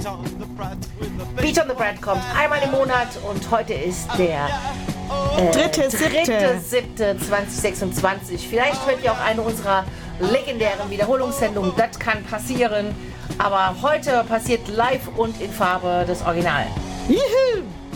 Beat on the Bread kommt einmal im Monat und heute ist der 3.7.2026. Vielleicht hört ihr auch eine unserer legendären Wiederholungssendungen. Das kann passieren. Aber heute passiert live und in Farbe das Original. Juhu!